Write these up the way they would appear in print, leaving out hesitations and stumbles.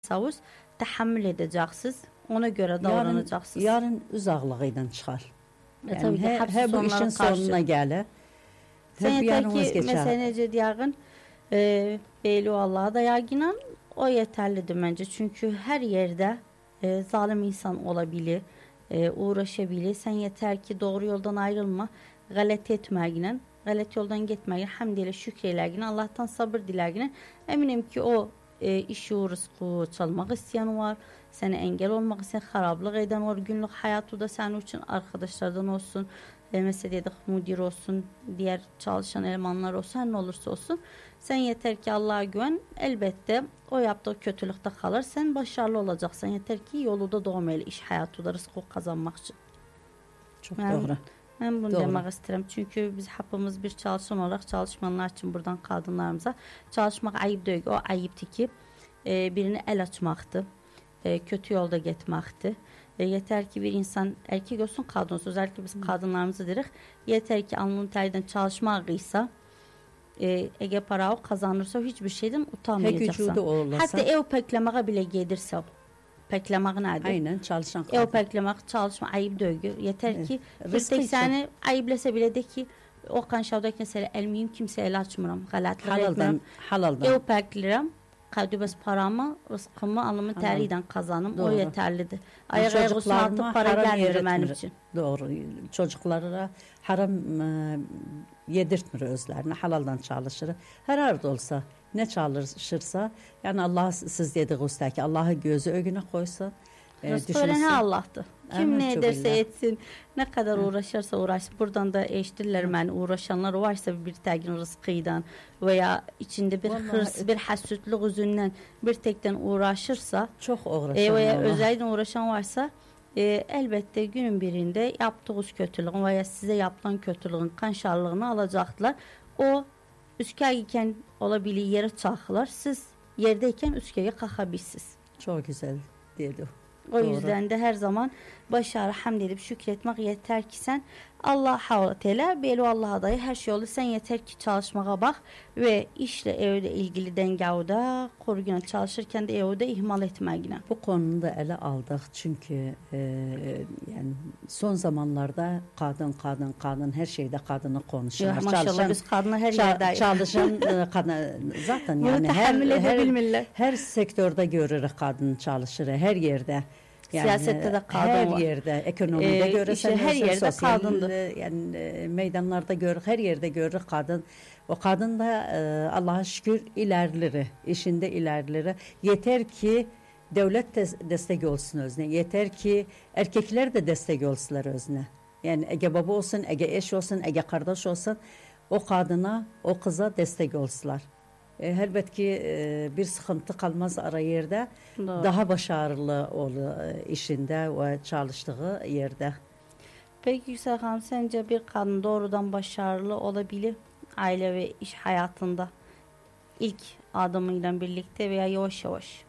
savuz təhammül edəcəksiniz. Ona görə Yarın, davranacaqsınız. yarın uzaqlığı ilə çıxar. Tabii ki, hepsi Hə bu sonlara işin karşı. sonuna gəlir. Sən Hə, yetər yarınımız ki, geçər. məsələn, necə deyəğin, Beyli Allah'a da yaqinan o yetərlidir məncə. Çünki hər yerdə zalim insan olabilir, uğraşabilir. Sən yetər ki, doğru yoldan ayrılma, qələt etməklə, qələt yoldan getməklə, həmd ilə şükr eləklə, Allah'tan sabır diləklə. Əminəm ki, o işi rızqı çalmaq istəyən var, sənə engel olmaq istəyən, xarablıq edən var, günlük həyatı da sənin üçün arkadaşlardan olsun, mesela dedik müdir olsun, diğer çalışan elemanlar olsun, her ne olursa olsun. Sen yeter ki Allah'a güven, elbette o yaptığı kötülükte kalır. Sen başarılı olacaksın. Yeter ki yolu da doğmayla iş hayatı rızkı kazanmak için. Çok doğru. Ben bunu Doğru. demek isterim. Çünkü biz hepimiz bir çalışan olarak çalışmanlar için buradan kadınlarımıza çalışmak ayıp değil. O ayıptı ki birine el açmaktı. Kötü yolda gitmekti. Yeter ki bir insan erkek olsun kadın olsun, özellikle biz kadınlarımızı derik. Yeter ki alnının teriden çalışmağıysa ege para o kazanırsa hiçbir şeyden utanmayacaksın. Hatta ev peklemeye bile gelirse o. Peklemek nedir? Aynen çalışan kadın. Ev peklemek çalışma ayıp dövgü. Yeter ki bir tek seni ayıplasa bile de ki o kanşavdaki mesela elmiyim kimseye el açmıram. Galatlık etmem. Halaldan. Ev peklerim. Kadübes paramı, rızkımı alımın teriyle kazanım. Doğru. O yeterlidir. Ayak ayağısına atıp para gelmiyor benim için. Doğru. Çocuklara haram yedirtmir özlerine. Halaldan çalışır. Her arada olsa ne çalışırsa yani Allah siz dediğiniz ki Allah'ı gözü önüne koysa Rızkı Allah'tır. Kim ne ederse etsin, ne kadar uğraşırsa uğraşsın. Buradan da eşittirler yani uğraşanlar varsa bir tekin rızkıyla veya içinde bir hırs, bir hasütlük yüzünden bir tekten uğraşırsa çok uğraşan veya özellikle uğraşan varsa elbette günün birinde yaptığınız kötülüğün veya size yapılan kötülüğün kanşarlığını alacaklar. O üskəyikən olabilir yere çakılar. Siz yerdeyken üskəyə kalkabilirsiniz. Çok güzel dedi. O yüzden de her zaman başarı hamd edip şükretmek yeter ki sen Allah'a Teala belu Allah'a dayı her şey olur. Sen yeter ki çalışmaya bak ve işle evde ilgili dengavda koruyun çalışırken de evde ihmal etmekle. Bu konuda ele aldık çünkü yani son zamanlarda kadın her şeyde kadını konuşuyor. Maşallah biz kadını her yerdeyiz. Çalışan kadın zaten yani her sektörde görürük kadın çalışır her yerde. Yani siyasette de kadın her var. Yerde, ekonomide görürsen her yerde kadındır. Yani meydanlarda görürük, her yerde görürük kadın. O kadın da Allah'a şükür ilerleri, işinde ilerleri. Yeter ki devlet destek olsun özüne. Yeter ki erkekler de destek olsunlar özüne. Yani ege baba olsun, ege eş olsun, ege kardeş olsun. O kadına, o kıza destek olsunlar. Elbette ki bir sıkıntı kalmaz ara yerde. Doğru. Daha başarılı olur işinde ve çalıştığı yerde. Peki Yüksel Hanım sence bir kadın doğrudan başarılı olabilir aile ve iş hayatında ilk adımıyla birlikte veya yavaş yavaş?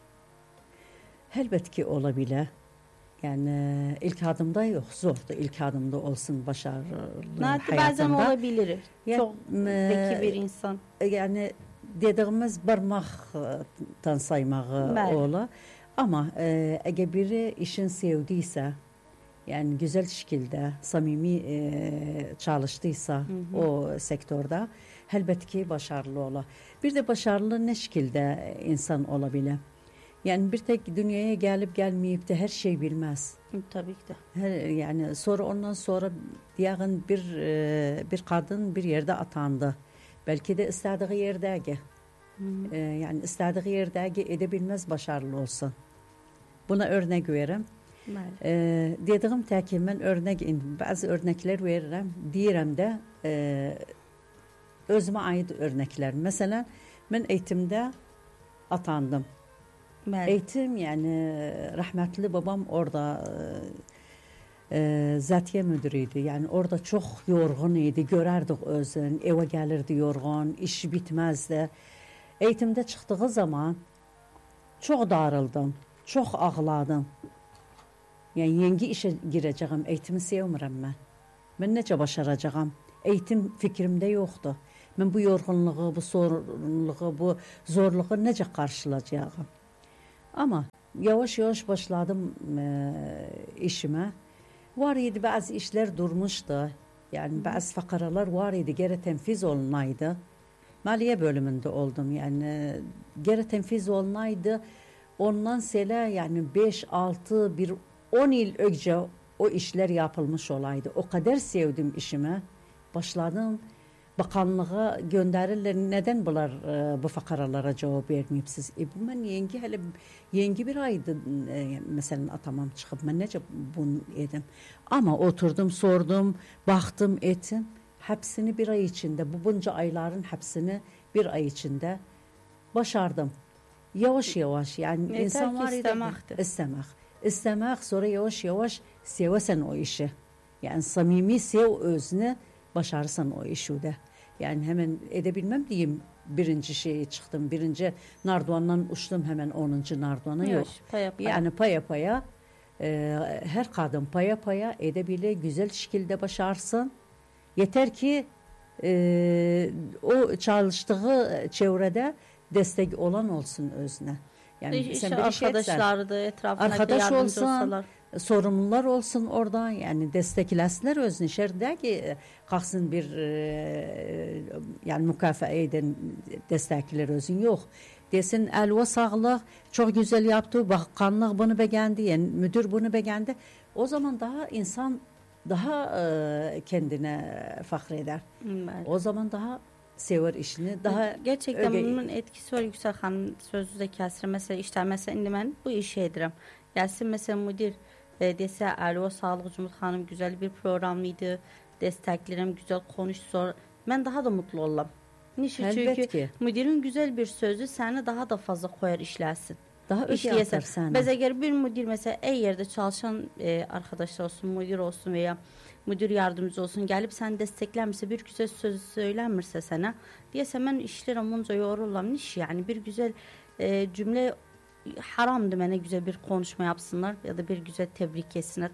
Elbette ki olabilir. Yani ilk adımda yok, zordu. İlk adımda olsun başarılı hayatında. Bazen olabilir. Yani, çok zeki bir insan. Yani dediğimiz parmaktan saymağı ola. Ama eğer biri işin sevdiyse, yani güzel şekilde, samimi çalıştıysa o sektörde, elbette ki başarılı ola. Bir de başarılı ne şekilde insan olabilir? Yani bir tek dünyaya gelip gelmeyip de her şey bilmez. Tabii ki de. Yani ondan sonra diyelim bir kadın bir yerde atandı. Belki de istediği yerdeki. Yani istediği yerdeki edebilmez başarılı olsun. Buna örnek veririm. Dediğim təki ben bazı örnekler veririm. Deyirəm de özüme ait örnekler. Mesela ben eğitimde atandım. Eğitim yani rahmetli babam orada zatiye müdürüydü. Yani orada çok yorgun idi. Görerdik özün. Eve gelirdi yorgun. İş bitmezdi. Eğitimde çıktığı zaman çok darıldım. Çok ağladım. Yani yeni işe gireceğim. Eğitimi sevmirəm ben. Ben nece başaracağım? Eğitim fikrimde yoktu. Ben bu yorgunluğu, bu sorunluğu, bu zorluğu nece karşılayacağım? Ama yavaş yavaş başladım işime. Var idi bazı işler durmuştu. Yani bazı fakaralar var idi, geri tenfiz olunaydı. Maliye bölümünde oldum yani. Geri tenfiz olunaydı. Ondan sonra yani 5, 6, 10 yıl önce o işler yapılmış olaydı. O kadar sevdim işime. Başladım. Bakanlığa gönderirler. Neden bunlar bu fakaralara cevap vermeyipsiz? Bu ben yenge bir aydı mesela atamam çıkıp ben nece bunu edim. Ama oturdum, sordum, baktım, ettim. Hepsini bir ay içinde, bu bunca ayların hepsini bir ay içinde başardım. Yavaş yavaş yani Yeter insan ki var istemekti. İstemek sonra yavaş yavaş sevesen o işi. Yani samimi sev özünü başarırsan o işi de. Yani hemen edebilmem diyeyim birinci şeye çıktım. Birinci narduandan uçtum hemen 10. narduvana yok. Paya paya. Yani paya paya her kadın paya paya edebilir güzel şekilde başarsın. Yeter ki o çalıştığı çevrede destek olan olsun özüne. Yani İş sen bir iş etsen, arkadaşları da etrafındaki arkadaş yardımcı olsun, olsalar. sorumlular olsun oradan yani desteklesinler özünü. Şer ki kalksın bir yani mükafaa eden destekler özün yok. Desin elva sağlık çok güzel yaptı, bakanlık bunu beğendi, yani müdür bunu beğendi. O zaman daha insan daha kendine fakreder. Evet. O zaman daha sever işini, daha Gerçekten bunun etkisi var Yüksel Hanım sözü de kesir. Mesela işte mesela indi ben bu işi edirəm. Gelsin mesela müdür dese alo sağlık Cumhuriyet Hanım güzel bir programlıydı. Desteklerim güzel konuştu. Ben daha da mutlu olam. Niçin? Çünkü ki. müdürün güzel bir sözü seni daha da fazla koyar işlersin. Daha öte atar sana. Biz eğer bir müdür mesela yerde çalışan arkadaşlar olsun, müdür olsun veya müdür yardımcısı olsun gelip sen desteklenmişse bir güzel söz söylenmirse sana diyese ben işlerim onca yorulam niş yani bir güzel cümle haramdı bana güzel bir konuşma yapsınlar ya da bir güzel tebrik etsinler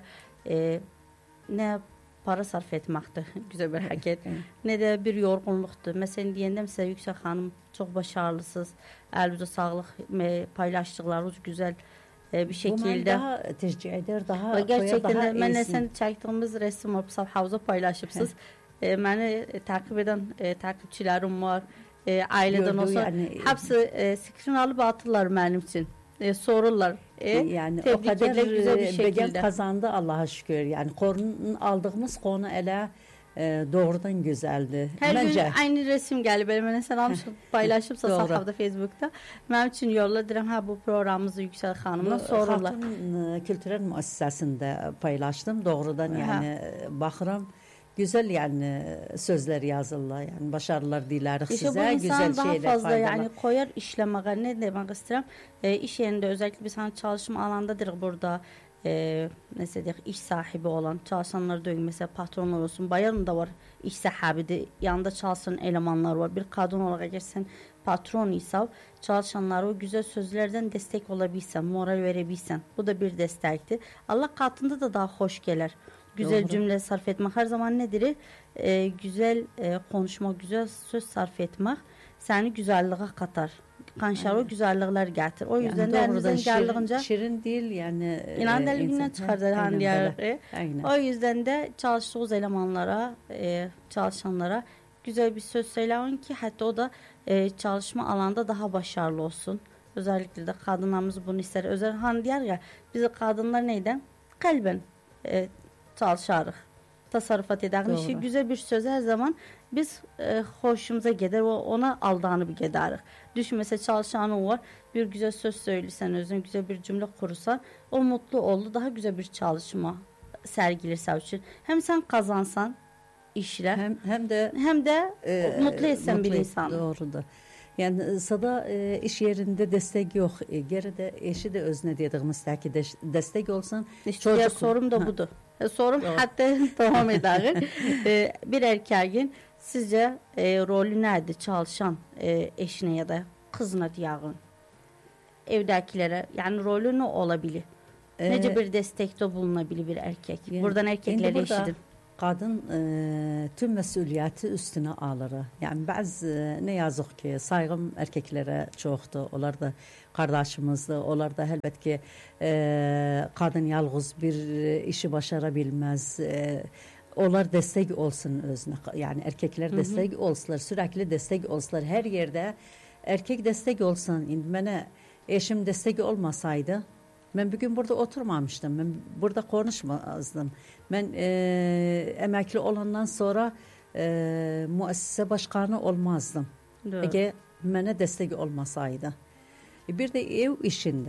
ne para sarf etmekti güzel bir hareket ne de bir yorgunluktu. Mesela diyende mesela Yüksel Hanım çok başarılısız elbette sağlık paylaştıklarınız güzel bir şekilde. Bu daha tercih eder, daha gerçekten daha mənlə sən çəkdiyimiz resim var, havza paylaşıbsınız. Məni takip eden takipçilerim var. Aileden olsa yani, hepsi skrin alıp atırlar benim için. Sorurlar. Yani o kadar güzel bir şekilde kazandı Allah'a şükür. Yani aldığımız konu ele doğrudan güzeldi. Her Bence. gün aynı resim geldi. Benimle sen almışsın paylaşıpsa sahafda Facebook'ta. Benim için yolladım bu programımızı Yüksel Hanım'la sorurlar. Hatun Kültürel Müessesesinde paylaştım. Doğrudan yani bakıram. Güzel yani sözler yazırlar yani başarılar dileriz işte size bu güzel insan daha şeyler fazla faydalar. yani koyar işlemeye ne demek istedim iş yerinde özellikle biz hani çalışma alandadır burada mesela deyək, iş sahibi olan çalışanlar deyil mesela patronlar olsun bayanın da var iş sahibidir yanında çalışan elemanlar var bir kadın olarak eğer sen patron ise çalışanlara o güzel sözlerden destek olabilsen moral verebilsen bu da bir destektir Allah katında da daha hoş gelir. Güzel doğru. Cümle sarf etmek her zaman nedir? Güzel konuşmak, güzel söz sarf etmek seni güzelliğe katar. Kanşar o güzellikler getir. O yüzden yani de elimizden geldiğince şirin değil yani. İnan deliğinden çıkardır hani o yüzden de çalıştığımız elemanlara, çalışanlara güzel bir söz söyleyin ki hatta o da çalışma alanda daha başarılı olsun. Özellikle de kadınlarımız bunu ister. Özellikle hani diyor ya biz kadınlar neyden? Kalben çalışarıq. Tasarrufat edərik. Güzel bir söz her zaman biz hoşumuza gider ve ona aldanıp gideriz. Düşün mesela çalışanın var bir güzel söz söylesen özüne güzel bir cümle kurursan o mutlu oldu daha güzel bir çalışma sergilirsen için. Hem sen kazansan işle hem de mutlu etsen bir insan. Doğrudur. Yani sada iş yerinde destek yok. Geride eşi de özne dediğimiz ki destek olsun. İşte sorum da budur. Sorum hatta devam eder. Bir erkeğin sizce rolü nerede çalışan eşine ya da kızına diyağın? Evdekilere yani rolü ne olabilir? Nece bir destekte bulunabilir bir erkek? Buradan erkeklere eşidim. kadın tüm mesuliyeti üstüne alır. Yani bazı ne yazık ki saygım erkeklere çoktu. Onlar da kardeşimizdi. Onlar da elbette ki kadın yalnız bir işi başarabilmez. Onlar destek olsun özüne. Yani erkekler destek olsunlar. Sürekli destek olsunlar. Her yerde erkek destek olsun. Şimdi bana eşim destek olmasaydı ben bugün burada oturmamıştım. Ben burada konuşmazdım. Ben emekli olandan sonra müessese başkanı olmazdım. Ege bana destek olmasaydı. Bir de ev işinde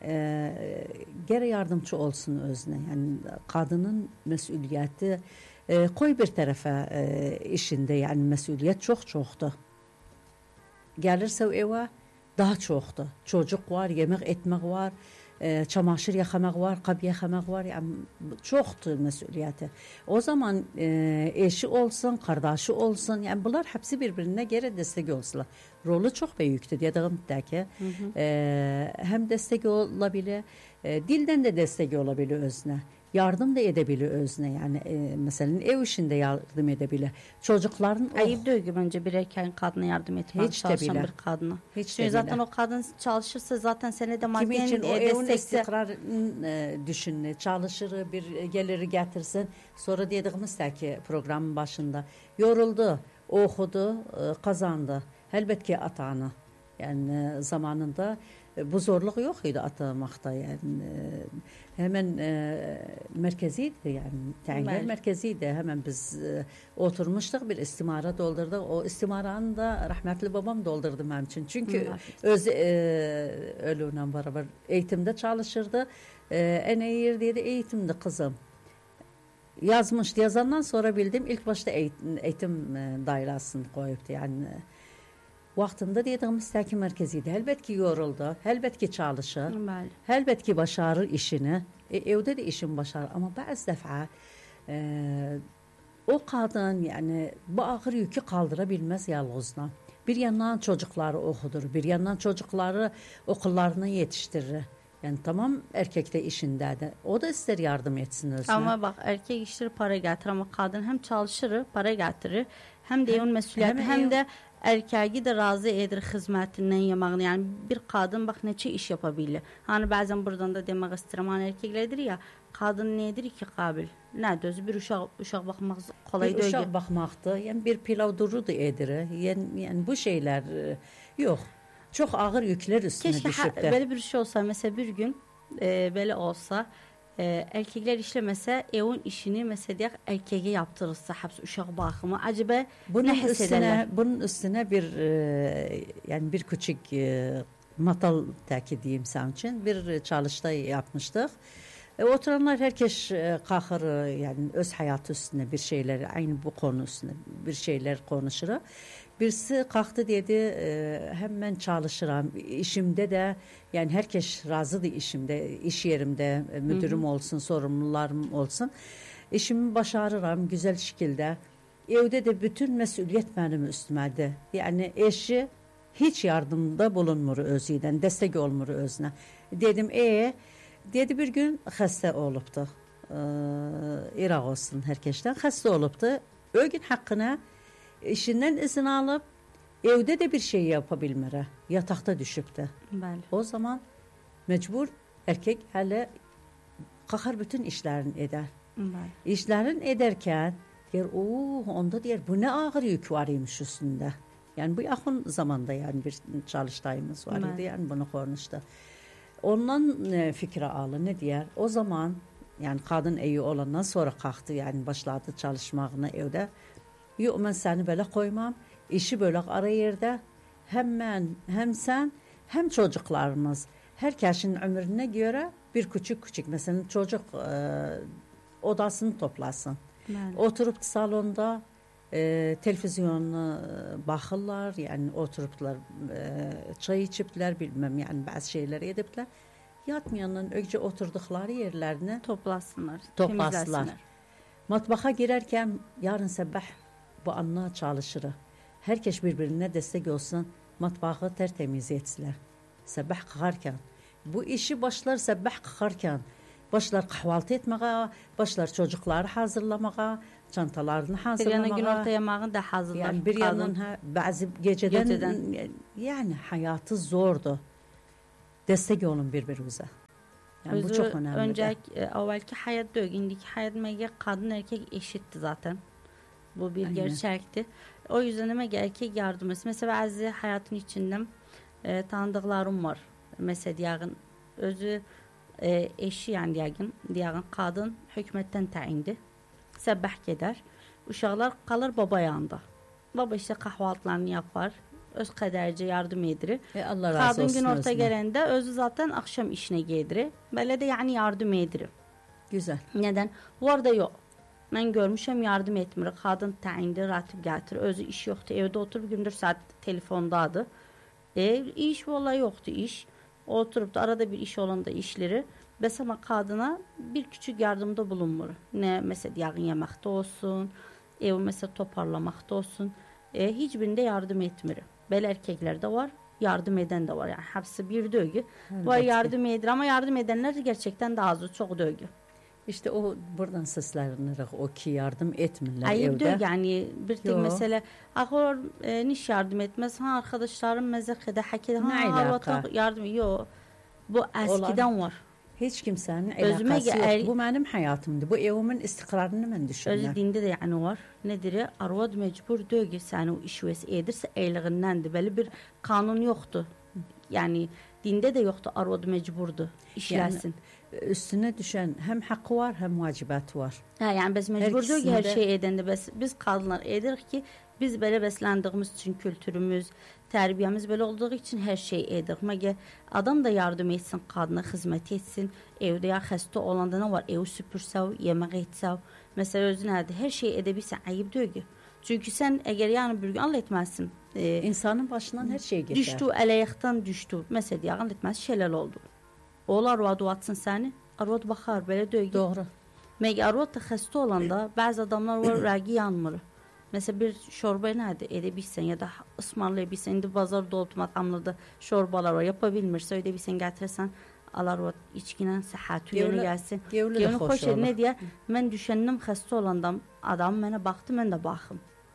geri yardımcı olsun özüne. Yani kadının mesuliyeti koy bir tarafa işinde, yani mesuliyet çoktu. Gelirse eve daha çoktu. Çocuk var, yemek etmek var, çamaşır yıkamak var, kap yıkamak var. Yani çoktu mesuliyeti. O zaman eşi olsun, kardeşi olsun, yani bunlar hepsi birbirine göre destek olsunlar. Rolü çok büyüktü dediğim ki. Hem destek olabilir, dilden de destek olabilir özüne. Yardım da edebilir özüne, yani mesela ev işinde yardım edebilir. Çocukların ayıp değil ki bence bir erkeğin kadına yardım etmeye Hiç de çalışan bile. bir kadına. Hiç de Çünkü zaten bile. o kadın çalışırsa zaten sene de Kimi madden için o evin destekse. istikrarını düşünün, çalışır, bir geliri getirsin. Sonra dediğimiz ki programın başında yoruldu, okudu, kazandı. Elbette ki atağını. Yani zamanında bu zorluk yok idi atamakta, yani hemen merkeziydi, yani tayinler Evet. merkeziydi. Hemen biz oturmuştuk, bir istimara doldurduk. O istimaranı da rahmetli babam doldurdu benim için. Çünkü öz ölümle beraber eğitimde çalışırdı. En iyi yerdeydi eğitimde kızım. Yazmıştı. Yazandan sonra bildim ilk başta eğitim dairesini koyuptu, yani. Vaxtında dediğimiz təkim merkeziydi. Elbette ki yoruldu, elbette ki çalışır, Bəli. elbette ki başarır işini. Evde de işin başarır, ama bazı defa o kadın yani bu ağır yükü kaldırabilmez yalnızla. Bir yandan çocukları okudur, bir yandan çocukları okullarına yetiştirir. Yani tamam, erkek de işindedir. O da ister yardım etsin özüne. Ama bak, erkek işleri para getirir ama kadın hem çalışır, para getirir, hem de evin mesuliyeti, hem de erkeği de razı edir hizmetinden yemağını. Yani bir kadın bak neçə iş yapabilir. Hani bazen buradan da demek istedim, hani erkeklerdir ya, kadın nedir ki kabil? Ne düz bir uşaq bakmaq kolay bir değil. uşaq bakmaqdır, yəni bir pilav duru da edir. Yəni bu şeyler yok. Çok ağır yükler üstüne Keşke düşüp de. böyle bir şey olsa, mesela bir gün böyle olsa, erkekler işlemese evin işini mesela diye erkeğe yaptırırsa hepsi uşaq bakımı, acaba ne hissederler? Bunun üstüne bir yani bir küçük matal teki diyeyim sen için bir çalıştay yapmıştık. Oturanlar herkes kalkır, yani öz hayatı üstüne bir şeyler, aynı bu konu üstüne bir şeyler konuşur. Birisi kalktı dedi, hem ben çalışıram, işimde de yani herkes razıdır işimde, iş yerimde müdürüm olsun, sorumlularım olsun. İşimi başarıram güzel şekilde. Evde de bütün mesuliyet benim üstümedir. Yani eşi hiç yardımda bulunmur özüyle, destek olmur özüne. Dedim dedi bir gün hasta olubdu. İraq olsun herkesten hasta olubdu. O gün hakkına işinden izin alıp evde de bir şey yapabilmere, yatakta düşüptü. Bəli. O zaman mecbur erkek hele kalkar bütün işlerini eder. Bəli. İşlerini ederken diyor, onda diyor bu ne ağır yük varmış üstünde. Yani bu yakın zamanda yani bir çalıştayımız var idi, yani bunu konuştu. Ondan fikri aldı, ne diyor? O zaman yani kadın iyi olandan sonra kalktı, yani başladı çalışmağına evde. Yok, ben seni böyle koymam, işi böyle ara yerde, hem ben hem sen hem çocuklarımız, herkesin ömrüne göre bir küçük mesela çocuk odasını toplasın. Bəli. Oturup salonda televizyonuna bakırlar, yani oturuplar çay içipler, bilmem yani bazı şeyler edipler. Yatmayanların önce oturdukları yerlerine Toplasınlar, toplasınlar. temizlesinler. Matbaha girerken yarın sabah bu anla çalışır. Herkes birbirine destek olsun, matbağı tertemiz etsinler. Sabah kalkarken, bu işi başlar sabah kalkarken, Başlar kahvaltı etmeye, başlar çocukları hazırlamaya, çantalarını Bir yana hazırlamaya. günorta yemeğini de hazırlar. Yani bir kadın. yandan bazı geceden, Geceden. yani hayatı zordu. Destek olun birbirimize. Yani bu çok önemli. Önceki, evvelki hayat değil, indiki hayat mege kadın erkek eşitti zaten. Bu bir Aynen. gerçekti. O yüzden de erkek yardım etsin. Mesela bazı hayatın içinde tanıdıklarım var. Mesela diyelim özü eşi yani diyelim kadın hükümetten tayindi. Sabah gider. Uşaqlar kalır baba yanında. Baba işte kahvaltılarını yapar. Öz kaderce yardım edir. Allah razı Kadın olsun gün orta özüne. gelende özü zaten akşam işine gelir. Böyle de yani yardım edir. Güzel. Neden? Orada yok. Ben görmüşüm yardım etmir. Kadın tayindi ratib gətir. Özü iş yoktu. Evde oturup gündür saat telefondadır. İş vallahi yoktu iş. Oturup da arada bir iş olanda işleri. Bəs ama kadına bir küçük yardımda bulunmur. Ne mesela yağın yemekte olsun, ev mesela toparlamakta olsun. Hiçbirinde yardım etmir. Bel erkeklerde var, yardım eden de var. Yani hepsi bir dögü. Var yardım edir ama yardım edenler gerçekten de azı, çok dögü. İşte o buradan seslenir o ki yardım etmirler Ayıp evde. değil yani bir tek Yo. mesele ahor niş yardım etmez ha arkadaşlarım mezakede hakede Ne ha alaka? arvata yardım yok. Bu eskiden var. Hiç kimsenin Özüme alakası yok. gel- Bu benim hayatımdı. Bu evimin istikrarını ben Özü düşünürüm. dinde de yani var. Nedir? Arvad mecbur diyor ki sen o iş edirse eyliğindendir. Böyle bir kanun yoktu. Yani dinde de yoktu arvad mecburdu işlesin. Üstüne düşen hem hakkı var hem vacibatı var. Yani biz mecbur diyor ki her ikisinde- şey edende biz kadınlar edirik ki biz böyle beslendiğimiz için kültürümüz, terbiyemiz böyle olduğu için her şey edirik. Mege adam da yardım etsin, kadına hizmet etsin. Evde ya hasta olanda ne var? Ev süpürsev, yemek etsev. Mesela özüne her şey edebilsen ayıp diyor ki. Çünkü sen eğer yani bir gün anlatmazsın. İnsanın başından her şey geçer. Düştü, eleyaktan düştü. Mesela diye anlatmaz şeyler oldu. Oğul arvadı atsın seni. Arvad bakar böyle diyor ki. Doğru. Mege arvad da hasta olanda bazı adamlar var rəgi yanmır. Mesela bir şorba nerede edebilsen ya da ısmarlayabilsen. Şimdi bazar doldu makamlarda şorbalar var. Yapabilmirse edebilsen getirsen alar arvad içkinen sıhhati yeni gelsin. Gevli de Gevni hoş hoş olur. ne diye ben düşündüm hasta olandam adam bana baktı ben de bakım.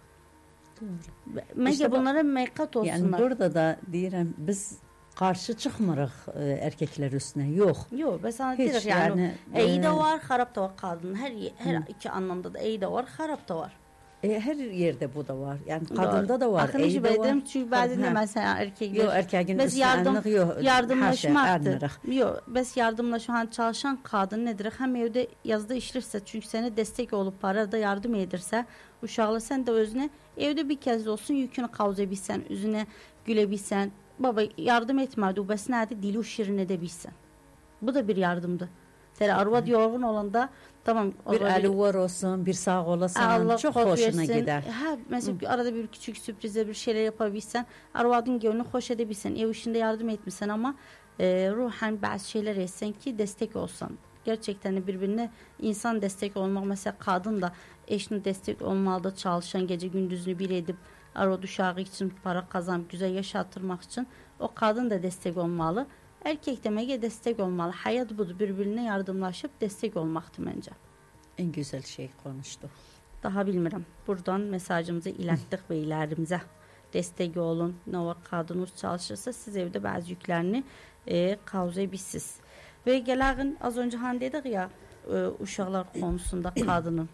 Mege İşte bunlara mekat olsunlar. Yani burada da diyelim biz karşı çıkmırıq erkekler üstüne. Yok. Yok ben sana Hiç direkt yani iyi de e, var harap da var kadın her iki anlamda da iyi de var harap da var. her yerde bu da var. Yani kadında da var, Akın iyi işi de var. bedenim çünkü bazen de Ha. mesela erkekler Yok erkeğin biz üstüne anlık yok. yardımlaşmaktı. Yok biz yardımlaşan çalışan kadın nedir? Hem evde yazda işlerse çünkü seni destek olup para da yardım edirse uşaqlı sen de özüne evde bir kez olsun yükünü kavzayabilsen, üzüne gülebilsen. Baba yardım etmedi o bəs nədir? Dili şirin edebilsen. Bu da bir yardımdı. Tere arvad yorğun olanda tamam. Bir eli var olsun, bir sağ olasın. Allah çok xoş hoşuna versin. gider. Ha, mesela arada bir küçük sürprize bir şeyler yapabilsen, arvadın gönlünü hoş edebilsen, ev işinde yardım etmişsen ama ruhen bazı şeyler etsen ki destek olsan. Gerçekten de birbirine insan destek olmak mesela kadın da eşine destek olmalı çalışan gece gündüzünü bir edip arvad uşağı için para kazanıp güzel yaşatırmak için o kadın da destek olmalı. Erkek demek destek olmalı. Hayat budur. Birbirine yardımlaşıp destek olmaktı bence. En güzel şey konuştu. Daha bilmiyorum. Buradan mesajımızı ilettik beylerimize. Destek olun. Ne var kadınız çalışırsa siz evde bazı yüklerini kavzayabilirsiniz. Ve geleğin az önce hani dedik ya uşaklar konusunda kadının.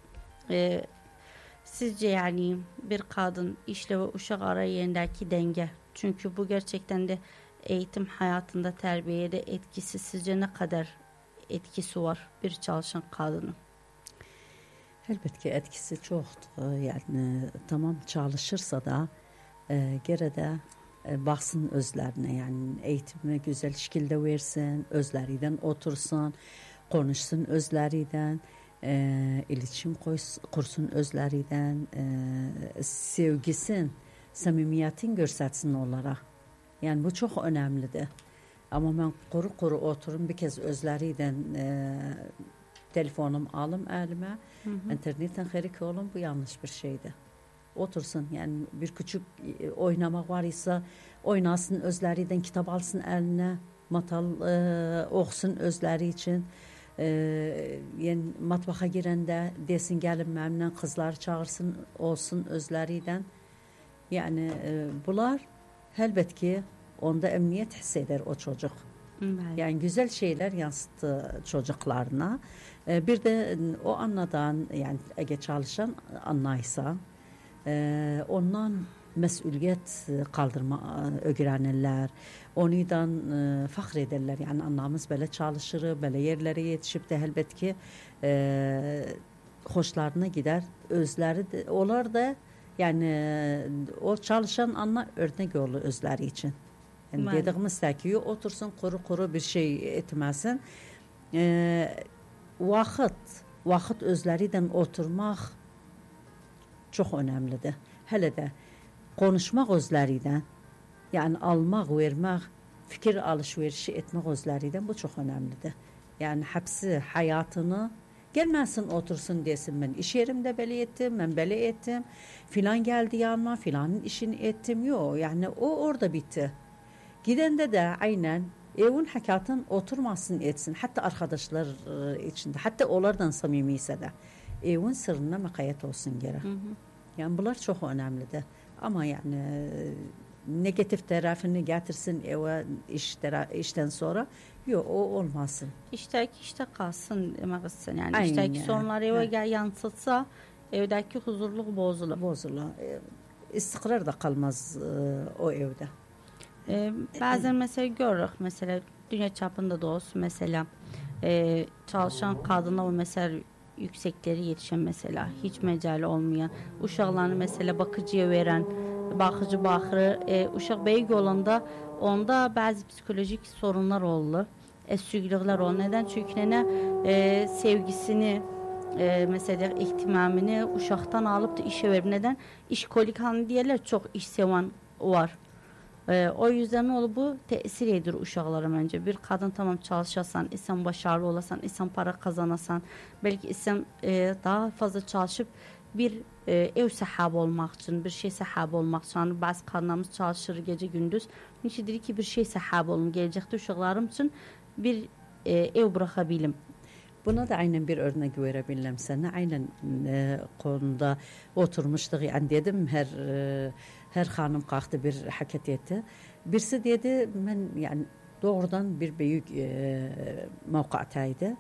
Sizce yani bir kadın işle ve uşak arasındaki denge. Çünkü bu gerçekten de eğitim hayatında terbiyede etkisi sizce ne kadar etkisi var bir çalışan kadının? Elbette etkisi çoxdur. Yani tamam çalışırsa da gene de baxsın özlərinə, yəni eğitimi güzel şekilde versin, özləriyle otursun, konuşsun özləriyle, iletişim kursun özləriyle, sevgisin, samimiyetin göstersin onlara. Yani bu çok önemlidir. Ama ben kuru oturum bir kez özləriyle telefonum alım elime, internetten xerik olun, bu yanlış bir şeydi. Otursun yani bir küçük oynamak var ise oynasın özləriyle, kitap alsın eline, matal oxusun özləri için. Yəni matbaxa girəndə desin gəlin mənimlə, qızları çağırsın, olsun özləri ilə. Yəni bunlar əlbət ki onda əmniyyət hiss eder o çocuk. Bəli. Yani güzel şeyler yansıttı çocuklarına. Bir de o annadan yani Ege çalışan annaysa ondan məsuliyyət qaldırma öyrənirlər. Ondan fəxr edirlər. Yəni annamız belə çalışır, belə yerlərə yetişib də əlbət ki xoşlarına gedər. Özləri də, onlar da yəni o çalışan anna örnek olur özləri üçün. Yani dediğimiz ki otursun kuru bir şey etməsin. Vaxt özlərindən oturmaq çox önəmlidir. Hələ də konuşmaq özlərindən, yəni almaq, vermək, fikir alışverişi etmək özlərindən bu çox önəmlidir. Yəni həbsi həyatını gelməsin otursun desin mən iş yerimdə belə etdim, mən belə etdim, filan geldi yanıma, filanın işini ettim. Yok, yani o orada bitti. Gidəndə də aynən evin həkayatın oturmasın etsin. Hatta arkadaşlar içində, hatta onlardan samimi isə də evin sırrına məqayət olsun gərək. Yəni bunlar çox önəmlidir. Amma yəni negatif tərəfini gətirsin evə işdən sonra yok o olmasın. İştəki işdə qalsın demək istəyirəm. Yəni işdəki sorunları evə yansıtsa evdəki huzurluq bozulur. İstiqrar da qalmaz o evdə. Bəzən məsələ görürük, məsələ dünya çapında da olsun, məsələ çalışan qadına o məsələ yüksekleri yetişən məsələ, hiç məcəli olmayan, uşaqlarını məsələ bakıcıya verən, baxıcı baxır, uşaq böyük olanda onda bəzi psikolojik sorunlar olur, əskikliklər olur. Nədən? Çünki nənə sevgisini, məsələ ihtimamını uşaqdan alıp da işe verib. Nədən? İşkolik hanı deyirlər, çox iş sevan var. O yüzden bu tesir edir uşaqlara məncə. Bir kadın tamam çalışasan, sən başarılı olasan, sən para kazanasan, belki sən daha fazla çalışıp bir ev sahibi olmaq üçün, bir şey sahibi olmaq üçün. Yani bazı kadınlarımız çalışır gece gündüz. Niçin deyir ki bir şey sahibi olun, gələcəkdə uşaqlarım üçün bir ev bırakabilim. Buna da aynen bir örnek verebilirim sana. Aynen konuda oturmuştuk. Yani dedim her hanım kalktı bir hareket etti. Birisi dedi ben yani doğrudan bir büyük mevkiataydı.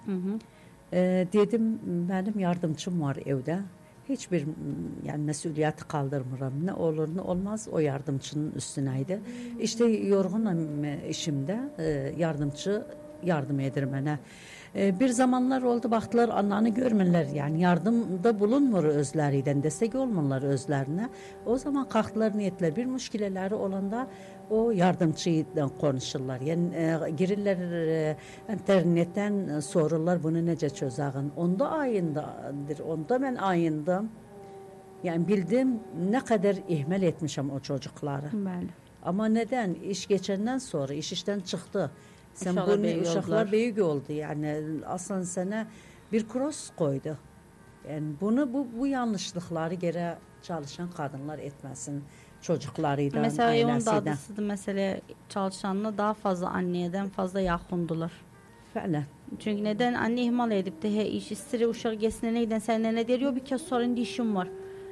Dedim benim yardımcım var evde. Hiçbir yani mesuliyeti kaldırmıram. Ne olur ne olmaz o yardımcının üstüneydi. İşte yorgunum işimde yardımcı yardım edir bana. Bir zamanlar oldu baktılar ananı görmürlər, yani yardımda bulunmur özlərindən, destek olmurlar özlerine. O zaman kalktılar niyetler bir müşkileleri olanda o yardımcıyla konuşurlar. Yani girirler internetten sorurlar bunu necə çözəğin. Onda ayındadır, onda ben ayındım. Yani bildim ne kadar ihmal etmişim o çocukları. Bəli. Ama neden? İş geçenden sonra iş işten çıktı. Sen bunu uşaqlar büyük oldu. Yani aslan sana bir cross koydu. Yani bunu bu yanlışlıkları geri çalışan kadınlar etmesin. Çocuklarıyla, mesela ailesiyle. Mesela onun dadısıdır. Mesela çalışanla daha fazla anneden fazla yaxındılar. Fəalən. Çünkü neden anne ihmal edip de iş istiri uşaq geçsinə neyden sen ne der? Yok bir kez sonra indi işim var.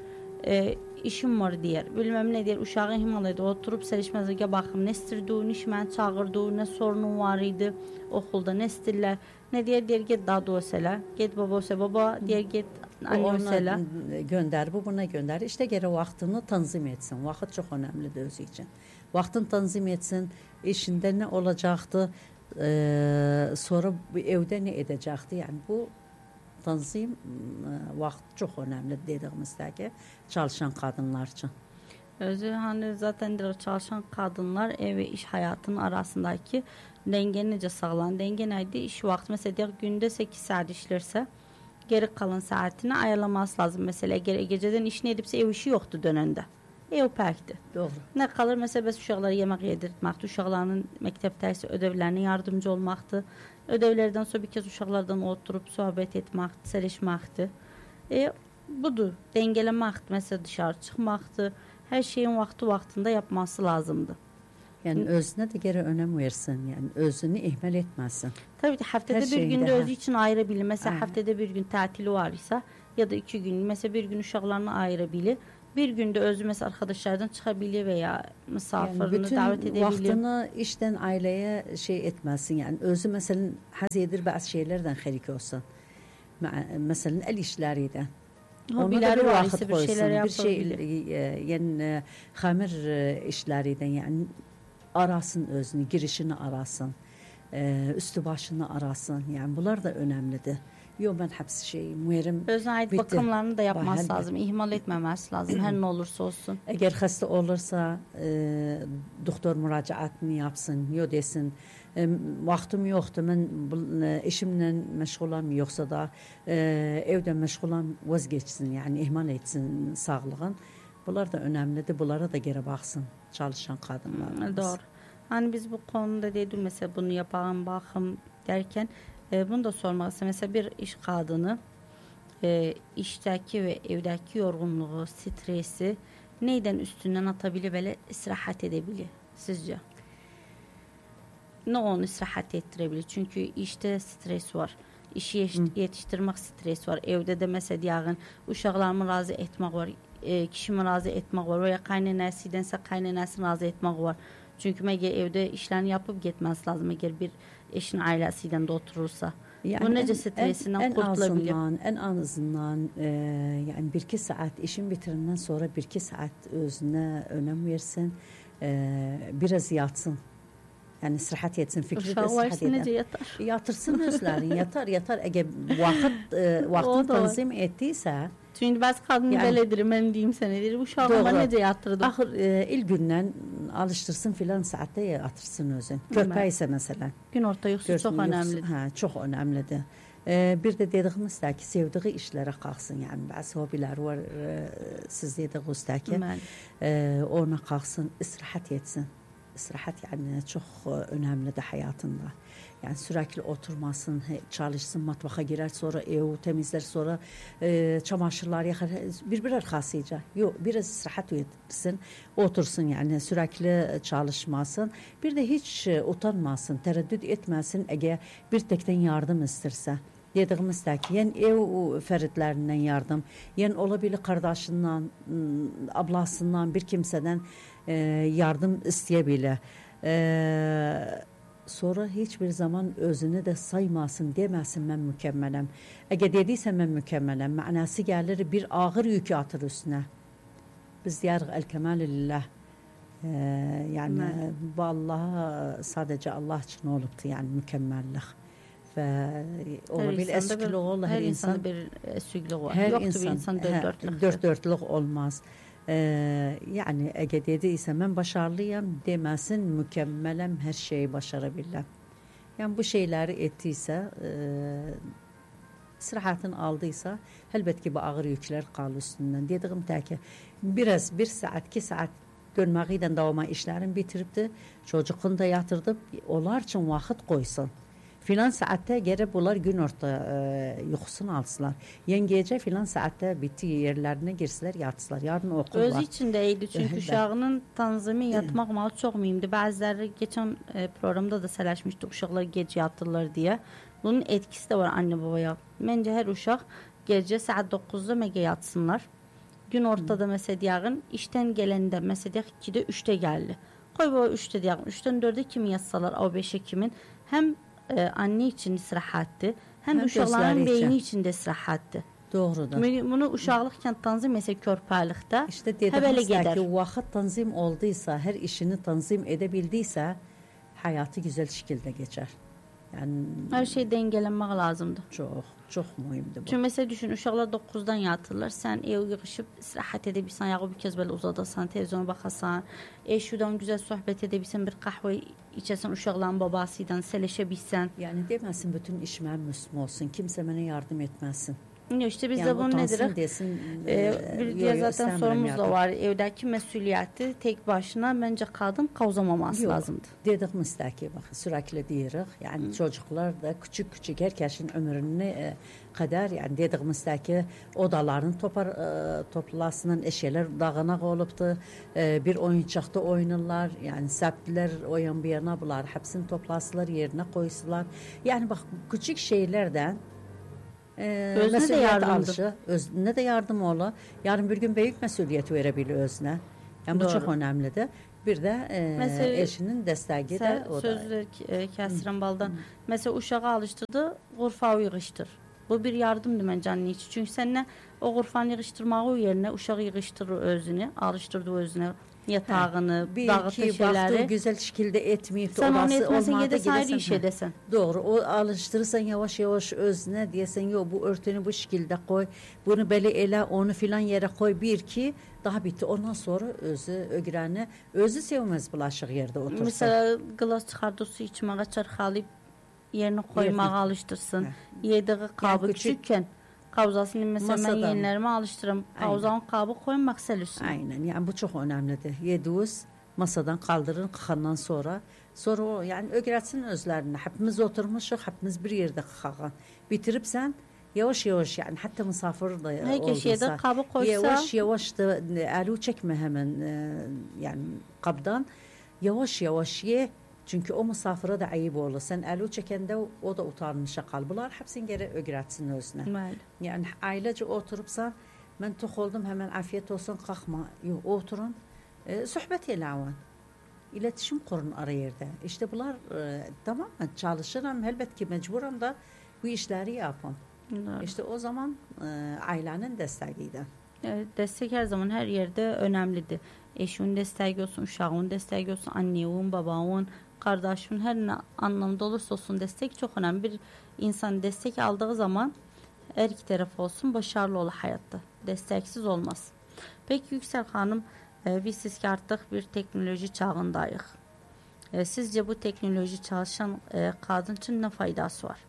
İşim var deyər. Bilmem ne deyər. Uşağı ihmal edir. Oturup sərişməzlikə baxım. Nə istirdi, iş mən çağırdı, nə sorunun var idi okulda, nə istirlər. Ne deyər? Deyər get daha doğsələ. Get baba olsa baba. Deyər get anne olsələ. Gönder, bu buna gönder. İşte geri vaxtını tanzim etsin. Vaxt çox önəmlidir özü üçün. Vaxtını tanzim etsin. İşində nə olacaqdı? Sonra bu evdə nə edəcəkdi? Yəni bu tanzim vaxt çox önəmli dediyimizdə ki, çalışan kadınlar için. Özü hani zaten çalışan kadınlar ev ve iş hayatının arasındaki denge necə sağlan? Denge neydi? İş vaxtı mesela günde 8 saat işlerse geri kalan saatini ayarlaması lazım. Mesela geceden iş ne edipse ev işi yoktu dönəndə. Ev pəkdir. Doğru. Ne kalır mesela bəs uşaqlara yemək yedirtməkdir, uşaqlarının məktəbdə ödevlerine yardımcı olmaqdır. Ödevlerden sonra bir kez uşaqlardan oturup sohbet etməkdir, sərişməkdir. Budur, dengələməkdir, mesela dışarı çıxmaqdır. Her şeyin vaxtında yapması lazımdır. Yani özüne de geri önem versin. Yani özünü ihmal etmesin. Tabii ki haftada Her bir şeyinde, günde ha. özü için ayırabilir. Mesela Aynen. haftada bir gün tatili varsa ya da 2 gün, mesela bir gün uşaqlarına ayırabilir. Bir günde özü mesela arkadaşlardan çıkabilir veya Yani misafirini bütün davet edebilir. vaktini işten aileye şey etmesin. Yani özü mesela haz edir bazı şeylerden harik olsun. Mesela el işlerinden. Ona da Hobileri bir var vakit ise bir şeyler koysun. Bir şey yapabilir. yani hamir işlerinden yani arasın özünü, girişini arasın. Üstü başını arasın. Yani bunlar da önemlidir. Yok ben hepsi şey muherim Özüne ait bitti. bakımlarını da yapması Elbette. lazım. İhmal etmemesi lazım. Her ne olursa olsun. Eğer hasta olursa doktor müracaatını yapsın. Yok desin vaktim yoktu. Ben işimle meşgulam yoksa da evde meşgulam vazgeçsin. Yani ihmal etsin sağlığın. Bunlar da önemlidir. Bunlara da geri baksın çalışan kadınlarımız. Doğru. Hani biz bu konuda dedim mesela bunu yapalım bakım derken bunu da sormak istedim. Mesela bir iş kadını işteki ve evdeki yorgunluğu, stresi neyden üstünden atabilir, böyle istirahat edebilir sizce? Ne onu istirahat ettirebilir? Çünkü işte stres var. İşi yetiştirmek stres var. Evde de mesela diyağın uşaqlarımı razı etmek var. Kişimi razı etmek var. Veya kaynanasıydense kaynanasını razı etmek var. Çünkü evde işlerini yapıp gitmesi lazım. Eğer bir eşin ailesiyle de oturursa. Yani Bu nece stresinden kurtulabilir? en azından yani 1-2 saat işin bitirinden sonra 1-2 saat özüne önem versin. Biraz yatsın. Yani sıhhat etsin, fikri de Uşağı sıhhat varsa eder. nece yatar? Yatırsın özlerin, yatar. Eğer vaktin O da var. tanzim ettiyse, Çünkü bazı kadın Yani- beledir, ben diyeyim sana dedir. Uşağıma Doğru. nece yatırdım? ahır ilk günden alıştırsın filan saatte yatırsın özün. Körpe ise mesela. Gün orta yoksa çok Görsün, önemli. Ha, çok önemlidir. Bir de dediğimiz ki sevdiği işlere kalksın yani bazı hobiler var siz dediğiniz ki ona kalksın istirahat etsin. İstirahat yani çok önemlidir hayatında. Yani sürekli oturmasın, çalışsın, mutfağa girer sonra ev temizler sonra çamaşırlar yakar bir arkasıca. Yok biraz istirahat etsin, otursun yani sürekli çalışmasın. Bir de hiç utanmasın, tereddüt etmesin eğer bir tekten yardım isterse. Dediğimiz ki yen ev fertlerinden yardım, yen olabilir kardeşinden, ablasından bir kimseden yardım isteyebilir. Sonra hiçbir zaman özünü de saymasın, demesin ben mükemmelem. Eğer dediyse ben mükemmelem, manası gelir bir ağır yükü atır üstüne. Biz diyarıq el kemalü lillah. Yani vallahi sadece Allah için olubdu yani mükemmellik. Ve olabilir eskili olur her insanda bir süglü var. her Yoktu insan, bir insan dört dörtlük olmaz. Yani eğer dediyse ben başarılıyım demesin mükemmelem her şeyi başarabilirim. Yani bu şeyleri ettiyse sırahatını aldıysa elbette ki bu ağır yükler kalır üstünden. Dediğim ki biraz 1 saat 2 saat dönmeğiyle davama işlerini bitiripti. Çocuğunu da yatırdıp onlar için vakit koysun. Filan saatte geri bunlar gün orta yuxusunu alsılar. Yengece filan saatte bitti yerlerine girsiler yatsılar. Yarın okul Özü var. içindeydi çünkü uşağının tanzimi yatmak malı çok mühimdi. Bazıları geçen programda da söylemiştik uşaqlar gece yatırlar diye. Bunun etkisi de var anne babaya. Bence her uşaq gece saat 9'da mege yatsınlar. Gün ortada mesela diyağın işten gelende mesela 2'de 3'te geldi. Koy bu 3'te diyağın 3'ten 4'e kimi yatsalar o 5'e kimin hem anne için istirahattı hem de uşaqların beyni için de istirahattı. Doğrudur. Bunu uşaqlıqkən tanzim mesela körpəlikdə İşte dediğimiz ki vakit tanzim olduysa, her işini tanzim edebildiyse hayatı güzel şekilde geçer. Yani her şey dengələnmək lazımdır. Çok mühimdir bu. Çünki mesela düşün uşaqlar 9'dan yatırlar. Sən ev yığışıb istirahat edebilsən, ayağı bir kez belə uzadasan, televizyona baxasan, eşudan güzel sohbet edebilsən, bir qahve içəsən uşaqların babasıyla, sələşə bilsən. Yani deməsin bütün iş mənim üstüme olsun. Kimse bana yardım etməsin. İşte biz Yani de bunu utansın nedir? desin. Bir diğer zaten istemiyorum sorumuz da yardım. var. Evdeki mesuliyeti tek başına bence kadın kavzamaması Yok. lazımdı. Dediğimiz ki bak sürekli diyoruz. Yani çocuklar da küçük herkesin ömrüne kadar yani dediğimiz ki odaların toplasının eşyalar dağınak olupdu. Bir oyuncakta oynarlar. Yani septiler o yan bir yana bular. Hepsini toplasılar yerine koysular. Yani bak küçük şeylerden Özüne de mesuliyet yardımdı. alışı, özüne de yardım ola. Yarın bir gün büyük mesuliyet verebilir özüne. Yani bu Doğru. çok önemlidir. Bir de Mesela eşinin desteği de Sen o da. sözler kəsirəm baldan. Mesela uşağı alıştırdı, qurfağı yığışdır. Bu bir yardımdır məncə anne için. Çünkü sen ne o qurfanı yığıştırmağı yerine uşağı yığıştırır özünü, alıştırdı özünü, yatağını, Bir dağıtı iki baktığı şeyleri. güzel şekilde etmeyip de Sen onu odası etmezsen olmadı yedesen ayrı gidersen, iş edesen. Doğru. O alıştırırsan yavaş yavaş özüne diyesen yok bu örtünü bu şekilde koy. Bunu böyle ele onu filan yere koy bir ki daha bitti. Ondan sonra ögrəni özü sevmez bulaşık yerde otursa. Mesela glas çıxardı su içməyə çarxalayıb yerine koymağa Yerine. alıştırsın. Yediği kabı küçük- küçükken kavzasını mesela ben Masadan. yenilerime alıştırırım. Aynen. Kavzanın kabı koymak üstüne. Aynen yani bu çok önemlidir. Yediğiniz masadan kaldırın kalkandan sonra o yani öğretsin özlerine. Hepimiz oturmuşuz, hepimiz bir yerde kalkan. Bitirip sen yavaş yavaş yani hatta misafir de Herkes yedi kabı koysa. yavaş yavaş da elu çekme hemen yani kabdan yavaş yavaş ye. Çünkü o misafire de ayıp olur. Sen elu çekende o da utanmışa kalbılar. Hepsini geri öğretsin özüne. Bəli. Yani ailece oturupsan ben tok oldum hemen afiyet olsun kalkma. Yok oturun. Sohbet eylağın. İletişim kurun ara yerde. İşte bunlar tamam mı? Çalışırım elbet ki mecburum da bu işleri yapın. Doğru. İşte o zaman ailenin desteğiydi. Evet, destek her zaman her yerde önemlidir. Eşin desteği olsun, uşağın desteği olsun, annenin, babanın, kardeşin her ne anlamda olursa olsun destek çok önemli. Bir insan destek aldığı zaman her iki taraf olsun başarılı olur hayatta. Desteksiz olmaz. Peki Yüksel Hanım, biz siz ki artık bir teknoloji çağındayız. Sizce bu teknoloji çalışan kadın için ne faydası var?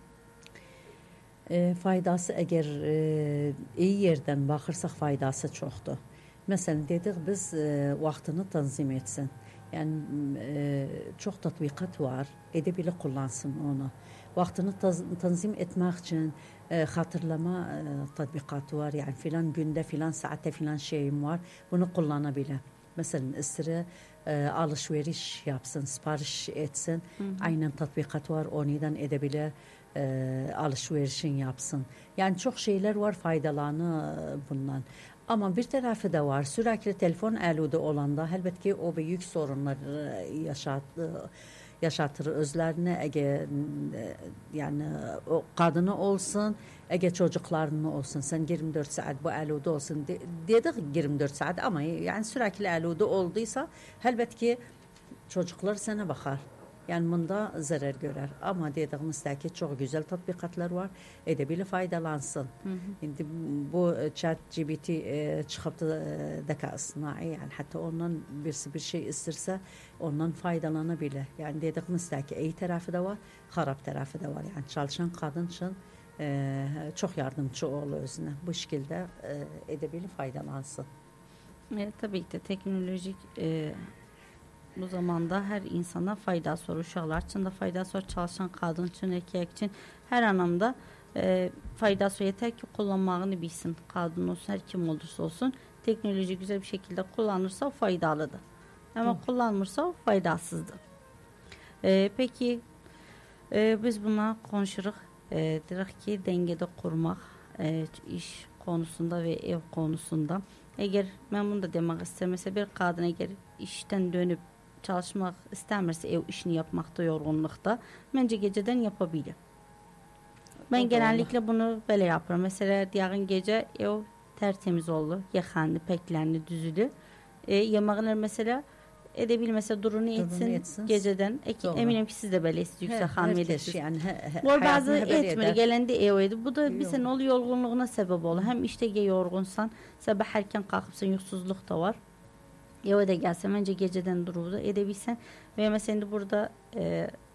Faydası eğer iyi yerden bakırsak faydası çoktu. Mesela dedik biz vaktini tanzim etsin. Yani çok tatbikat var. Edebiyle kullansın onu. Vaktini tanzim etmek için hatırlama tatbikatı var. Yani filan günde filan saatte filan şeyim var. Bunu kullanabilir. Mesela isterse alışveriş yapsın, sipariş etsin. Aynen tatbikat var. Ondan edebilir. Alışverişin yapsın. Yani çok şeyler var faydalanı bundan. Ama bir tarafı da var. Sürekli telefon elinde olanda elbette ki o büyük sorunlar yaşatır özlerine yani o kadını olsun ege çocuklarını olsun sen 24 saat bu elinde olsun dedik 24 saat ama yani sürekli elinde olduysa elbette ki çocuklar sana bakar. Yani bunda zarar görer. Ama dediğimizdeki çok güzel tatbikatlar var. Edebilir faydalansın. Şimdi bu ChatGPT çıkıp da deka sınai yani hatta ondan bir şey isterse ondan faydalanabilir. Yani dediğimizdeki iyi tarafı da var, harap tarafı da var. Yani çalışan kadın için çok yardımcı olur özüne. Bu şekilde edebilir faydalansın. Tabii ki de teknolojik bu zamanda her insana faydası var. Uşaqlar için de faydası var. Çalışan kadın için, erkek için her anlamda faydası var. Yeter ki kullanmağını bilsin. Kadın olsun, her kim olursa olsun. Teknoloji güzel bir şekilde kullanırsa o faydalıdır. Ama kullanmırsa o faydasızdır. Peki biz buna konuşuruz. Dedik ki dengede kurmak iş konusunda ve ev konusunda. Eğer ben bunu da demek istemese bir kadın eğer işten dönüp çalışmak istemirse ev işini yapmakta yorgunlukta bence geceden yapabilir. Ben genellikle bunu böyle yaparım. Mesela diğer gece ev tertemiz oldu. Yıkandı, peklendi, düzüldü. Yemeğini mesela edebilmese durunu etsin geceden. Eminim ki siz de böyle Yüksel Hanım edirsiniz. Yani, bazı etmeli gelende evde. Bu da bir sen ol yorgunluğuna sebep olur. Hem işte yorgunsan, sabah erken kalkıpsan yursuzluk da var. Eve de gelsen bence geceden dururdu edebilsen ve mesela burada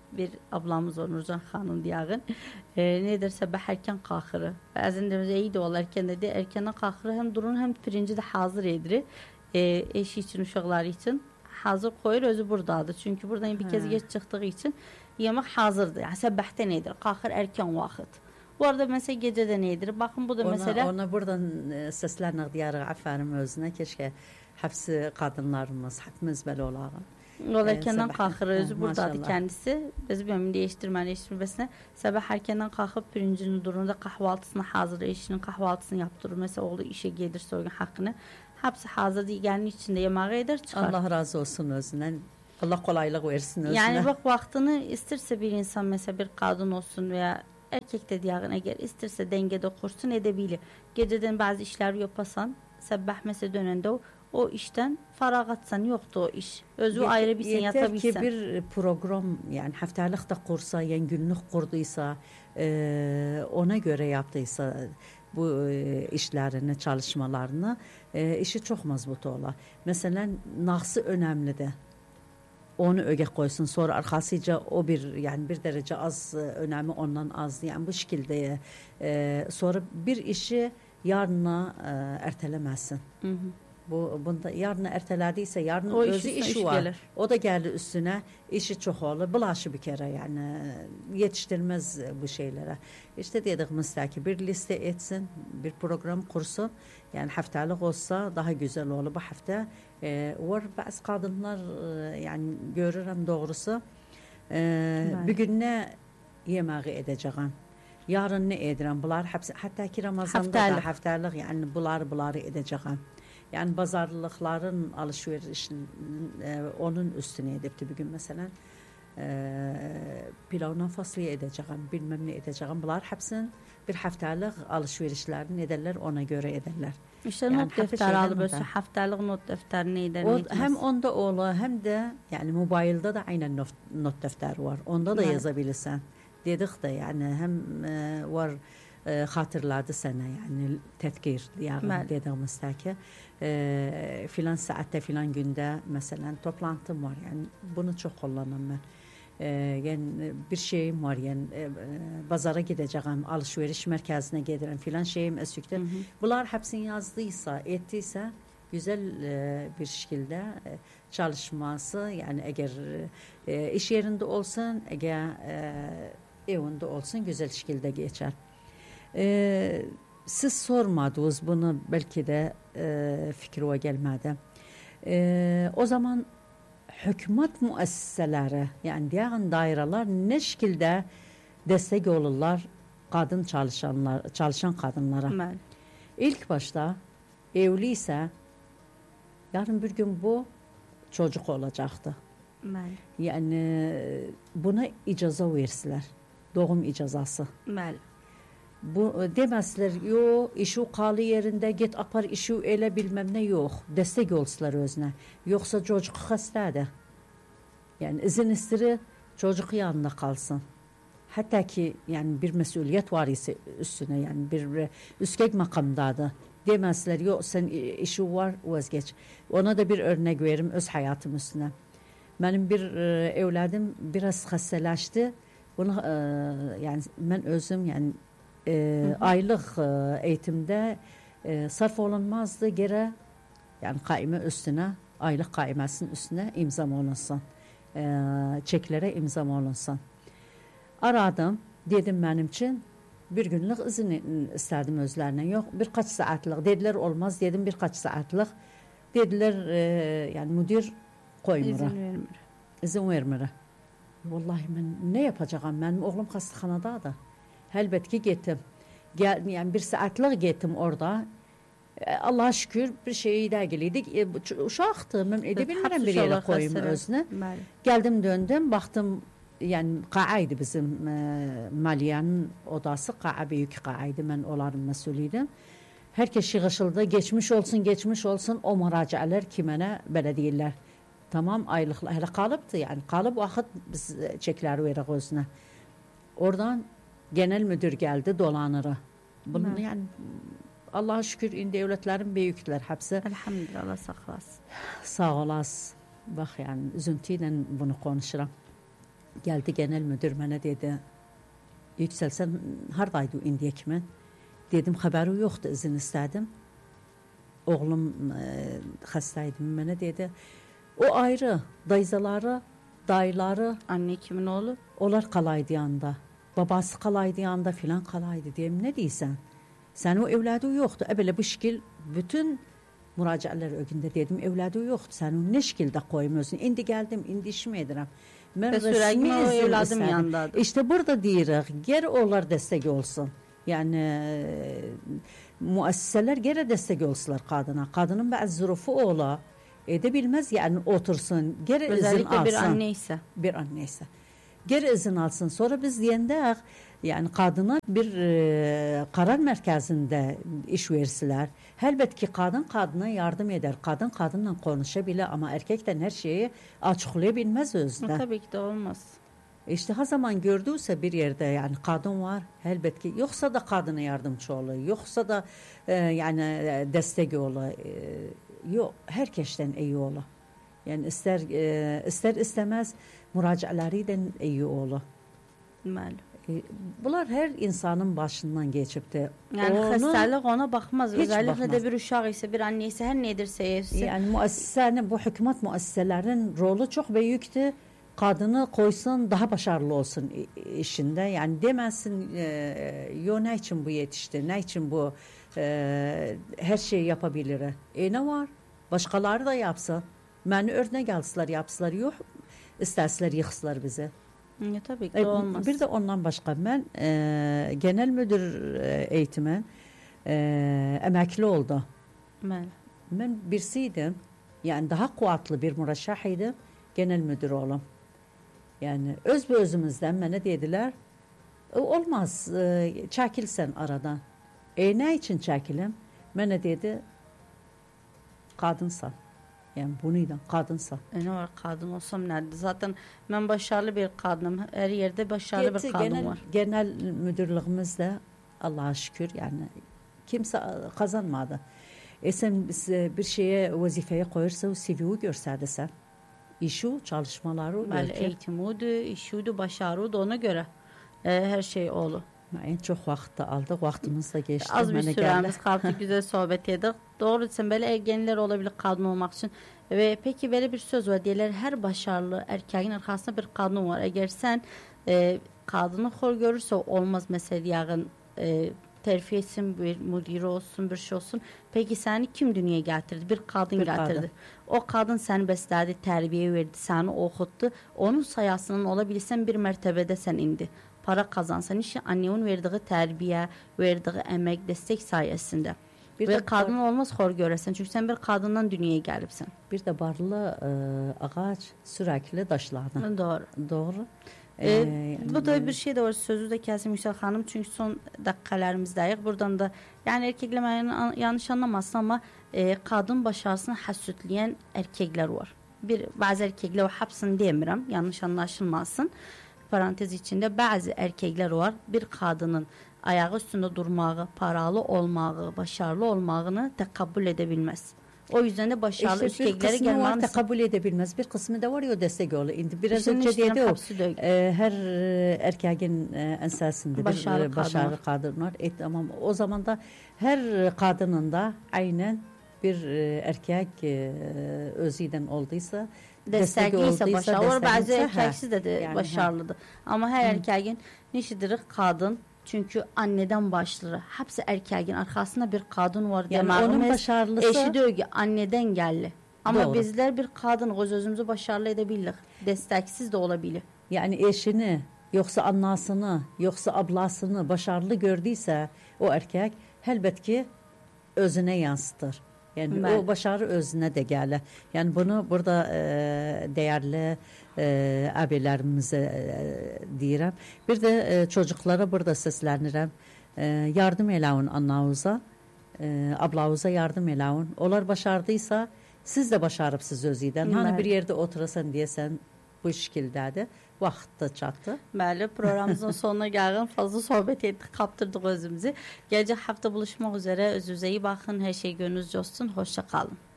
bir ablamız var Nurcan Hanım diyağın. Nedir sabah erken kalkırı. Bazen de iyi de olarken de erkenden kalkırı hem durun hem pirinci de hazır edir. Eşi için uşakları için hazır koyur özü buradadır. Çünkü buradan bir kez geç çıktığı için yemek hazırdır. Yani sabahta nedir? Kalkır erken vakit. Bu arada mesela gecede nedir? Bakın bu da mesela. Ona buradan seslenir diyarı aferin özüne. Keşke hepsi kadınlarımız, hepimiz böyle olalım. Erkenden kalkır özü buradadır kendisi. Biz benim değiştirmesine sabah erkenden kalkıp pirincini durumda kahvaltısını hazır, eşinin kahvaltısını yaptırır. Mesela oğlu işe gelirse o gün hakkını. Hepsi hazır değil. Gelin içinde yemeği eder çıkar. Allah razı olsun özünden. Allah kolaylık versin özüne. Yani bak vaktini isterse bir insan mesela bir kadın olsun veya erkek de diyağın eğer isterse dengede kursun edebilir. Geceden bazı işler yapasan sabah mesela dönende o işten feragatsan yoktu o iş. Özü ayrı bir sen yatabilsen. Yeter ki bir program yani haftalık da kursa yani günlük kurduysa ona göre yaptıysa bu işlerini, çalışmalarını işi çok mazbut ola. Mesela naksı önemli de. Onu öge koysun sonra arkasıca o bir yani bir derece az önemi ondan az yani bu şekilde sonra bir işi yarına ertelemezsin. Hı hı. Bunda yarına ertelediyse yarın o özü işi var. Gelir. O da geldi üstüne işi çok olur. Bulaşı bir kere yani yetiştirmez bu şeylere. İşte dediğimiz ki bir liste etsin, bir program kursun. Yani haftalık olsa daha güzel olur. Bu hafta var bazı kadınlar yani görürüm doğrusu bir gün ne yemeği edeceğim. Yarın ne edirəm? Bunlar hepsi hatta ki Ramazan'da da haftalık yani bunları edeceğim. Yani pazarlıkların alışverişinin onun üstüne edipti bir gün mesela pilavla fasulye edeceğim, bilmem ne edeceğim. Bunlar hepsinin bir haftalık alışverişlerini ederler, ona göre ederler. İşte yani not defteri alıp haftalık not defterini eder. Hem onda olur hem de yani mobilde de aynen not defteri var. Onda da yazabilirsen. Dedik de yani hem var hatırladı sana yani tetkir yani dediğimiz ki filan saatte filan günde mesela toplantım var yani bunu çok kullanırım ben. Yani bir şeyim var yani pazara gideceğim alışveriş merkezine giderim filan şeyim esükte. Bunlar hepsini yazdıysa ettiyse güzel bir şekilde çalışması yani eğer iş yerinde olsun eğer evinde olsun güzel şekilde geçer. Siz sormadınız bunu belki de fikrime gelmedi. O zaman hükümet müesseseleri yani diğer daireler ne şekilde destek olurlar kadın çalışan kadınlara? Ben. İlk başta evliyse yarın bir gün bu çocuk olacaktı. Ben. Yani buna icaza versiler. Doğum icazası. Ben. Bu demezler yok işi kalı yerinde git apar işi ele bilmem ne yok. Destek olsunlar özüne. Yoksa çocuk hastadır. Yani izin istiri çocuk yanında kalsın. Hatta ki yani bir mesuliyet var ise üstüne yani bir üstkek makamdadır. Demezler yok sen işi var vazgeç. Ona da bir örnek veririm öz hayatım üstüne. Benim bir evladım biraz hastalaştı. Bunu yani ben özüm yani aylık eğitimde sarf olunmazdı gere yani kaime üstüne aylık kaimesinin üstüne imzam olunsun. Çeklere imzam olunsun. Aradım dedim benim için bir günlük izin isterdim özlerine yok birkaç saatlik dediler olmaz dedim birkaç saatlik dediler yani müdür koymura. İzin vermir. Vallahi ben ne yapacağım benim oğlum hastahanada da. Elbette ki gittim. Yani bir saatlik gittim orada. Allah'a şükür bir şey de geliydik. Uşaktı. Ben edebilmirəm bir yere koyayım özüne. Geldim döndüm. Baktım yani qa'aydı bizim maliyenin odası. Qa'a büyük qa'aydı. Ben onların mesulüydüm. Herkes yığışıldı. Geçmiş olsun o müracaatler kimene böyle değiller. Tamam aylıklar. Hele kalıptı yani. Kalıp vakit biz çekler verek özüne. Oradan genel müdür geldi dolanırı. Bunun yani Allah'a şükür indi devletlerin büyükler hepsi. Elhamdülillah Allah sağ olasın. Sağ olasın. Bak yani üzüntüyle bunu konuşuram. Geldi genel müdür mənə dedi, Yüksel sen hardaydı indiyə kimi? Dedim xəbəri yoxdur, izin istədim. Oğlum xəstəydi, mənə dedi. O ayrı, dayızaları, dayıları. Anne kimin oğlu? Onlar qalaydı yanında. Babası qalaydı yanında filan qalaydı. Deyim, nə deyirsən? Sənin o evladı yoxdur. Belə bu şekil bütün müraciələr ögündə dedim, evladı yoxdur. Sən o nə şekildə qoyum özünü? İndi gəldim, indi işimi edirəm. Mən rəsmi o evladım yanındadır. İşte burada deyirik, gər onlar dəstək olsun. Yəni müəssisələr gərə dəstək olsunlar qadına. Qadının bəzi zürufü ola, edə bilməz, yəni otursun, gərə izin alsın. Özellikle bir anne ise. Bir anne ise. Geri izin alsın. Sonra biz deyəndə yani kadına bir karar merkezinde iş versələr, elbette ki kadın kadına yardım eder. Kadın kadınla konuşabilir ama erkekten her şeyi açıklayabilmez özünə. Tabii ki de olmaz. İşte her zaman gördüyse bir yerde yani kadın var elbette ki yoksa da kadına yardımcı olur. Yoksa da yani destek olur. Yok herkesten iyi olur. Yani ister istemez müraciələri iyi olur. Malum. Bunlar her insanın başından geçip de yani xəstəlik ona bakmaz. Özellikle bakmaz. de bir uşaq ise bir anne ise her nedirse yesin. Yani müəssisənin bu hükümet müəssisələrinin rolü çok büyüktür. Kadını koysun daha başarılı olsun işinde. Yani deməsin yo ne için bu yetişti, ne için bu her şeyi yapabilir. Ne var? Başkaları da yapsın. Məni örnek alsılar, yapsılar. Yok istəsələr yıxsılar bize. Ya, tabii ki olmaz. Bir de ondan başqa mən genel müdür eğitimi əməkli oldu. Mən birisiydim. Yani daha kuvvetli bir mürəşşəh idim. Genel müdür olum. Yani özümüzden mənə dediler olmaz çəkilsən aradan. Ne için çəkilim? Mənə dedi kadınsan. Yani bununla kadınsa. Ne var kadın olsam nerede? Zaten ben başarılı bir kadınım. Her yerde başarılı bir kadın var. Genel müdürlüğümüzde Allah'a şükür yani kimse kazanmadı. Sen bir şeye vazifeye koyursa o CV'yi gösterdirsen. İşi, çalışmaları. Böyle eğitimiydi, işiydi, başarıydı ona göre. Her şey oldu. En çok vakti aldık. Vaktimiz de geçti. Az bir süremiz kaldı. Güzel sohbet edik. Doğru sen böyle ergenler olabilir kadın olmak için. Ve peki böyle bir söz var diyorlar. Her başarılı erkeğin arkasında bir kadın var. Eğer sen kadını hor görürse olmaz mesela yarın terfi etsin, bir müdür olsun, bir şey olsun. Peki seni kim dünyaya getirdi? Bir kadın getirdi. Kadın. O kadın seni besledi, terbiye verdi, seni okuttu. Onun sayesinde olabilirsen bir mertebede sen indi. Para kazansan işte annenin verdiği terbiye, verdiği emek, destek sayesinde. Ve kadın olmaz hor göresen. Çünkü sen bir kadından dünyaya gelipsin. Bir de barlı ağaç sürekli daşlardan. Doğru. Bu da bir şey de var. Sözü de kesin Yüksel Hanım. Çünkü son dakikalarımızdayız. Buradan da yani erkekler yanlış anlamasın ama kadın başarısını həssütleyen erkekler var. Bazı erkekler o hapsını demiyorum. Yanlış anlaşılmasın. Parantez içinde bazı erkekler var. Bir kadının ayağı üstünde durmağı, paralı olmağı, başarılı olmağını tekabbül edebilmez. O yüzden de başarılı erkeklere gelmez. Tekabbül edebilmez. Bir kısmı da var ya o destek olur. İndi biraz önce dedi o. Her erkeğin ensesinde başarılı kadın var. Tamam. O zaman da her kadının da aynen bir erkek özüden olduysa destekliyse başarılı. Bazı erkeksiz de yani, başarılıdır. Ama her erkeğin neşidir kadın. Çünkü anneden başlar. Hepsi erkeğin arkasında bir kadın var. Yani onun başarılısı eşi diyor ki anneden geldi. Ama doğru. Bizler bir kadın özümüzü başarılı edebiliriz. Desteksiz de olabilir. Yani eşini yoksa annasını yoksa ablasını başarılı gördüyse o erkek elbet ki özüne yansıtır. Yani o başarı özüne de gəlir. Yani bunu burada değerli abilerimize deyirəm. Bir de çocuklara burada səslənirəm. Yardım eləyin annanıza, ablanıza yardım eləyin. Onlar başardıysa siz de başarıbsınız özüdən. Hani bir yerde oturasan deyəsən bu şekildədir. Vaxt da çatdı. Bəli, programımızın sonuna gəlin. Fazla sohbet etdik, kaptırdık özümüzü. Gelecek hafta buluşmak üzere. Özünüze iyi bakın. Her şey gönlünüzce olsun. Hoşça kalın.